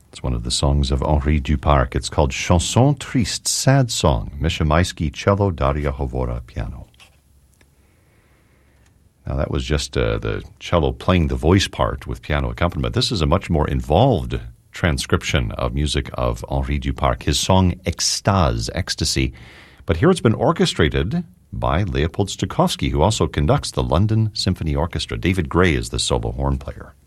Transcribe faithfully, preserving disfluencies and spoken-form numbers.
It's one of the songs of Henri Duparc. It's called Chanson Triste, Sad Song. Misha Maisky, cello, Daria Hovora, piano. Now, that was just uh, the cello playing the voice part with piano accompaniment. This is a much more involved transcription of music of Henri Duparc, his song Extase, Ecstasy. But here it's been orchestrated by Leopold Stokowski, who also conducts the London Symphony Orchestra. David Gray is the solo horn player.